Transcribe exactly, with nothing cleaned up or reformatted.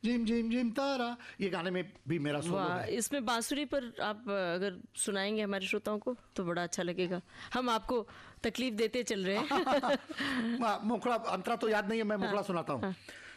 झिम झिम झिम तारा, ये गाने में भी मेरा सोलो है। इसमें बांसुरी पर आप अगर सुनाएंगे हमारे श्रोताओं को तो बड़ा अच्छा लगेगा। हम आपको तकलीफ देते चल रहे हैं। मुखड़ा अंतरा तो याद नहीं है, मैं मुखड़ा सुनाता हूँ।